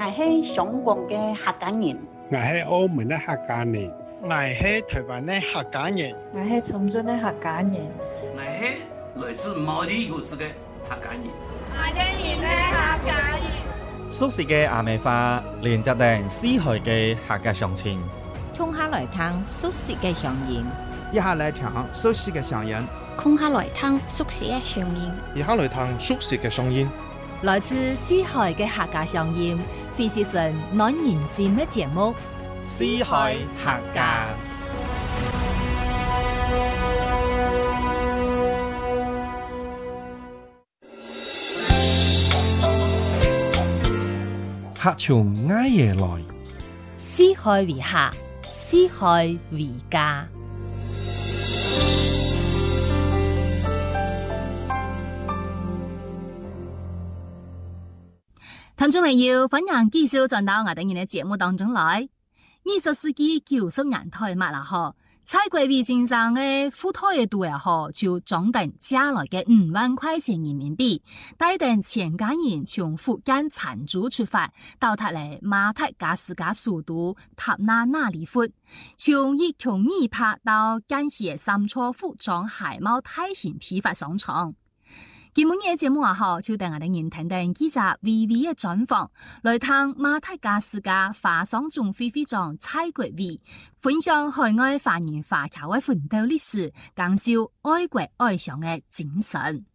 是香港嘅客家人， 我係澳門嘅客家人， 我係台灣嘅客家人， 我係深圳嘅客家人， 我係來自毛里求斯嘅客家人， 我哋係客家人。 熟悉嘅阿美話，連接定四海嘅客家鄉親， 通下來聽熟悉嘅鄉音， 一下來聽熟悉嘅聲音， 空下來聽熟悉嘅聲音， 一下來聽熟悉嘅聲音。 來自四海嘅客家鄉音，非是純暖人心嘅節目。 四海客家。 客從挨夜來， 四海為客，四海為家。聽眾朋友，歡迎繼續轉到我哋嘅節目當中來。20世紀90年代末啦，蔡國偉先生嘅副台嘅度也好，就總定借來嘅5萬塊錢人民幣，帶定全家人從福建泉州出發，到達嚟馬達加斯加首都塔那里夫，從一窮二拍到建設三錯服裝海貿大型批發商場。今晚嘅節目好，就等我哋人聽聽記者微微嘅專訪，來聽馬達加斯加華商總會會長蔡國偉分享海外華人華僑嘅奮鬥歷史，介紹愛國愛鄉嘅精神。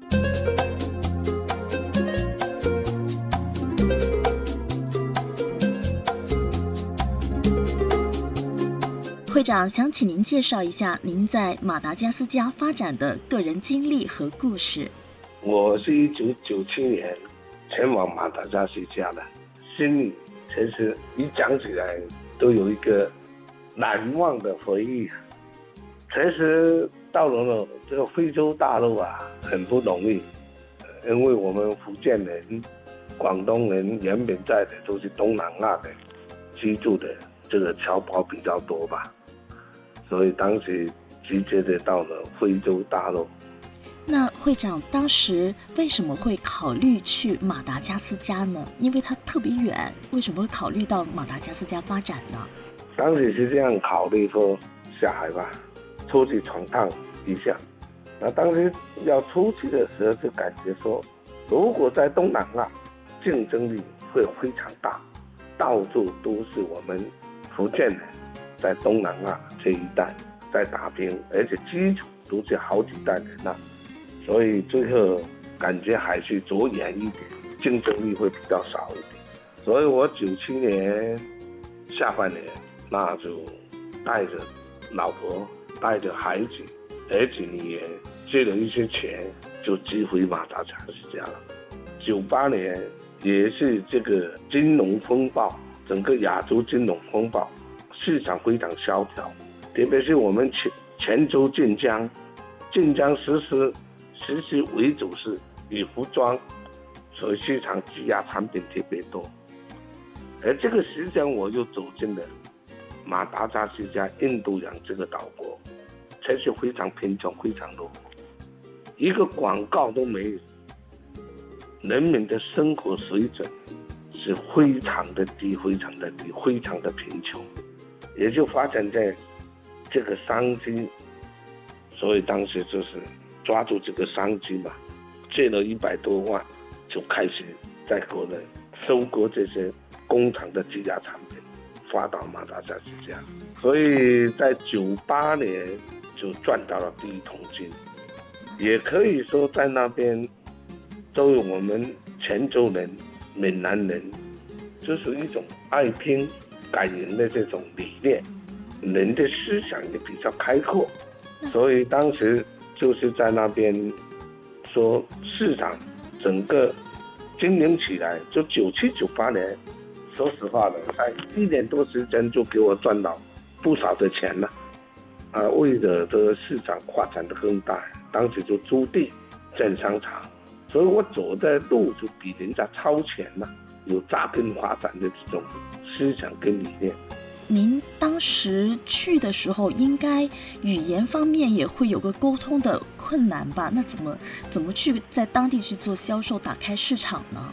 會長，想請您介紹一下您在馬達加斯加發展的個人經歷和故事。 我是1997年前往馬達加斯加的，心裏其實一講起來都有一個難忘的回憶。其實到了這個非洲大陸啊，很不容易，因為我們福建人、廣東人原本在的都是東南亞的居住的，這個僑胞比較多吧，所以當時直接的到了非洲大陸。 那會長當時為什麼會考慮去馬達加斯加呢？因為它特別遠，為什麼會考慮到馬達加斯加發展呢？ 當時是這樣考慮說下海吧，出去闖蕩一下。那當時要出去的時候就感覺說，如果在東南亞競爭力會非常大，到處都是我們福建人在東南亞這一帶在打拼，而且基礎都是好幾代人啦。所以最後感覺還是走遠一點，競爭力會比較少一點。所以我97年下半年，那就帶着老婆、帶着孩子、兒子女兒，借了一些錢，就寄回馬達加斯加了。98年也是這個金融風暴，整個亞洲金融風暴，市場非常蕭條，特別是我們泉州晉江實施為主是以服裝，所以市場積壓產品特別多。而這個時間我又走進了馬達加斯加印度洋這個島國，確實非常貧窮，非常落後，一個廣告都沒有，人民的生活水準是非常的低，非常的低，非常的貧窮，也就發展在這個商機，所以當時就是抓住這個商機嘛，借了100多萬，就開始在國內收購這些工廠的積壓產品，發到馬達加斯加。所以在98年就賺到了第一桶金，也可以說在那邊都有我們泉州人、閩南人，就是一種愛拼、感人的這種理念，人的思想也比較開闊，所以當時就是在那邊說市場整個經營起來，就97、98年，說實話的，在1年多時間就給我賺到不少的錢了。為了這個市場發展得更大，當時就租地建商場，所以我走的路就比人家超前了，有扎根發展的這種思想跟理念。 您當時去的時候，應該語言方面也會有個溝通的困難吧？那怎麼去在當地去做銷售，打開市場呢？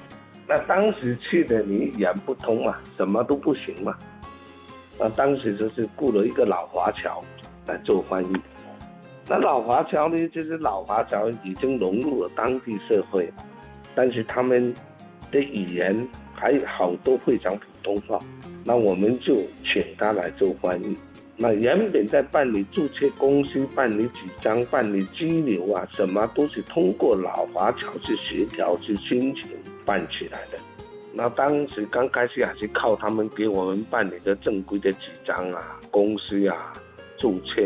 那当时去的你语言不通嘛，什么都不行嘛。那当时就是雇了一个老华侨来做翻译。那老华侨呢，就是老华侨已经融入了当地社会，但是他们的语言还好多会讲普通话，那我们就请他来做翻译。那原本在办理注册公司、办理纸张、办理居留啊，什么都是通过老华侨去协调、去申请办起来的。那当时刚开始还是靠他们给我们办理的正规的纸张啊、公司啊、注册